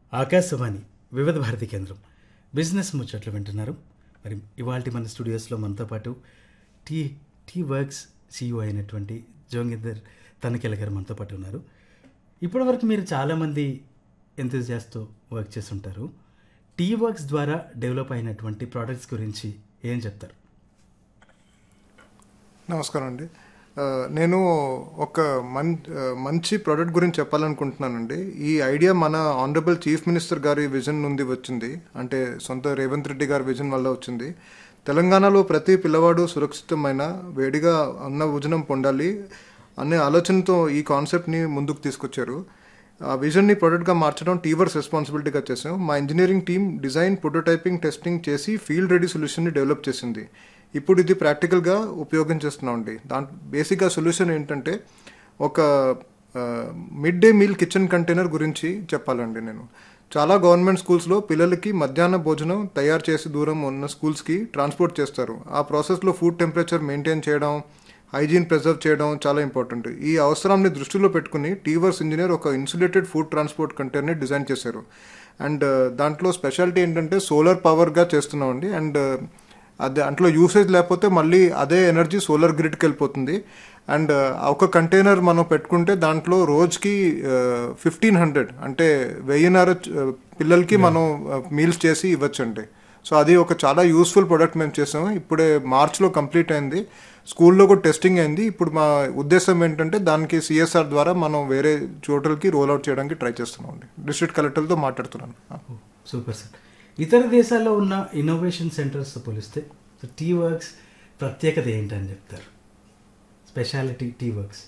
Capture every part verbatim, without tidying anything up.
ఆకాశవాణి వివిధ భారతి కేంద్రం బిజినెస్ ముచ్చట్లు వింటున్నారు. మరి ఇవాళ మన స్టూడియోస్లో మనతో పాటు టీ టీ వర్క్స్ సీఈఓ అయినటువంటి జోగిందర్ తనికెల గారు మనతో పాటు ఉన్నారు. ఇప్పటివరకు మీరు చాలామంది ఎంతూజియాస్ట్తో వర్క్ చేస్తుంటారు. టీ వర్క్స్ ద్వారా డెవలప్ అయినటువంటి ప్రోడక్ట్స్ గురించి ఏం చెప్తారు? నమస్కారం అండి. నేను ఒక మం మంచి ప్రోడక్ట్ గురించి చెప్పాలనుకుంటున్నానండి. ఈ ఐడియా మన ఆనరబుల్ చీఫ్ మినిస్టర్ గారి విజన్ నుండి వచ్చింది. అంటే సొంత రేవంత్ రెడ్డి గారి విజన్ వల్ల వచ్చింది. తెలంగాణలో ప్రతి పిల్లవాడు సురక్షితమైన వేడిగా అన్న భోజనం పొందాలి అనే ఆలోచనతో ఈ కాన్సెప్ట్ని ముందుకు తీసుకొచ్చారు. ఆ విజన్ని ప్రోడక్ట్గా మార్చడం టీవర్స్ రెస్పాన్సిబిలిటీగా చేసాం. మా engineering team design, prototyping, testing చేసి ఫీల్డ్ రెడీ సొల్యూషన్ని డెవలప్ చేసింది. ఇప్పుడు ఇది ప్రాక్టికల్గా ఉపయోగించేస్తున్నామండి. దాంట్లో బేసిక్గా సొల్యూషన్ ఏంటంటే ఒక mid day meal kitchen container గురించి చెప్పాలండి. నేను చాలా గవర్నమెంట్ స్కూల్స్లో పిల్లలకి మధ్యాహ్న భోజనం తయారు చేసి దూరం ఉన్న స్కూల్స్కి ట్రాన్స్పోర్ట్ చేస్తారు. ఆ ప్రాసెస్లో ఫుడ్ టెంపరేచర్ మెయింటైన్ చేయడం, హైజీన్ ప్రిజర్వ్ చేయడం చాలా ఇంపార్టెంట్. ఈ అవసరాన్ని దృష్టిలో పెట్టుకుని టీవర్స్ ఇంజనీర్ ఒక ఇన్సులేటెడ్ ఫుడ్ ట్రాన్స్పోర్ట్ కంటైనర్ని డిజైన్ చేశారు. అండ్ దాంట్లో స్పెషాలిటీ ఏంటంటే సోలార్ పవర్గా చేస్తున్నామండి. అండ్ అది దాంట్లో యూసేజ్ లేకపోతే మళ్ళీ అదే ఎనర్జీ సోలార్ గ్రిడ్కి వెళ్ళిపోతుంది. అండ్ ఒక కంటైనర్ మనం పెట్టుకుంటే దాంట్లో రోజుకి ఫిఫ్టీన్ హండ్రెడ్ అంటే వెయ్యిన్నర పిల్లలకి మనం మీల్స్ చేసి ఇవ్వచ్చండి. సో అది ఒక చాలా యూస్ఫుల్ ప్రోడక్ట్ మేము చేసాము. ఇప్పుడే మార్చ్లో కంప్లీట్ అయింది. స్కూల్లో కూడా టెస్టింగ్ అయింది. ఇప్పుడు మా ఉద్దేశం ఏంటంటే దానికి సిఎస్ఆర్ ద్వారా మనం వేరే చోట్లకి రోల్ అవుట్ చేయడానికి ట్రై చేస్తున్నాం అండి. డిస్ట్రిక్ట్ కలెక్టర్తో మాట్లాడుతున్నాను. Super sir. ఇతర దేశాల్లో ఉన్న ఇన్నోవేషన్ సెంటర్స్తో పోలిస్తే టీ వర్క్స్ ప్రత్యేకత ఏంటని చెప్తారు? స్పెషాలిటీ టీ వర్క్స్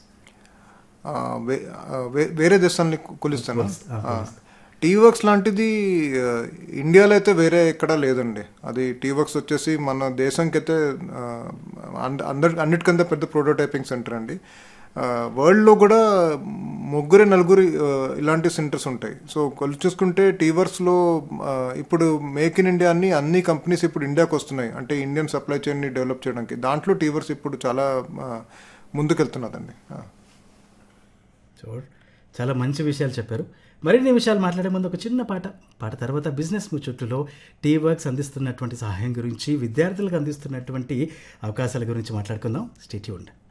వేరే దేశాన్ని కొలుస్తాను. టీ వర్క్స్ లాంటిది ఇండియాలో అయితే వేరే ఎక్కడా లేదండి. అది టీ వర్క్స్ వచ్చేసి మన దేశంకి అయితే అందరి అన్నిటికంటే పెద్ద ప్రోటోటైపింగ్ సెంటర్ అండి. వరల్డ్లో కూడా ముగ్గురే నలుగురు ఇలాంటి సెంటర్స్ ఉంటాయి. సో కొలు చూసుకుంటే టీవర్స్లో ఇప్పుడు మేక్ ఇన్ ఇండియా అన్ని అన్ని కంపెనీస్ ఇప్పుడు ఇండియాకి వస్తున్నాయి. అంటే ఇండియన్ సప్లై చైన్ని డెవలప్ చేయడానికి దాంట్లో టీవర్స్ ఇప్పుడు చాలా ముందుకెళ్తున్నదండి. చాలా మంచి విషయాలు చెప్పారు. మరిన్ని విషయాలు మాట్లాడే ముందు ఒక చిన్న పాట పాట తర్వాత బిజినెస్ ముచ్చట్లో టీ వర్క్స్ అందిస్తున్నటువంటి సహాయం గురించి, విద్యార్థులకు అందిస్తున్నటువంటి అవకాశాల గురించి మాట్లాడుకుందాం. Stay tuned.